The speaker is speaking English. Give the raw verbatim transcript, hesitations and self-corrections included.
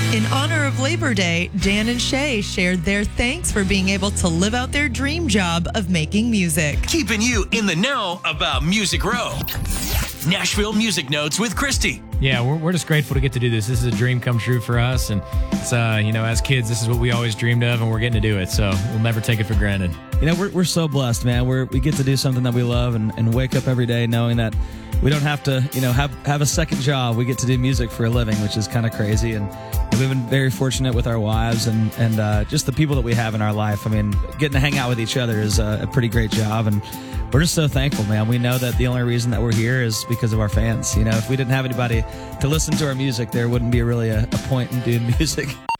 In honor of Labor Day, Dan and Shay shared their thanks for being able to live out their dream job of making music. Keeping you in the know about Music Row. Nashville Music Notes with Christy. Yeah, we're, we're just grateful to get to do this. This is a dream come true for us. And it's, uh, you know, as kids, this is what we always dreamed of, and we're getting to do it. So we'll never take it for granted. You know, we're, we're so blessed, man. We're, we get to do something that we love and, and wake up every day knowing that we don't have to, you know, have, have a second job. We get to do music for a living, which is kind of crazy. And we've been very fortunate with our wives and, and uh, just the people that we have in our life. I mean, getting to hang out with each other is a, a pretty great job. And we're just so thankful, man. We know that the only reason that we're here is because of our fans. You know, if we didn't have anybody to listen to our music, there wouldn't be really a, a point in doing music.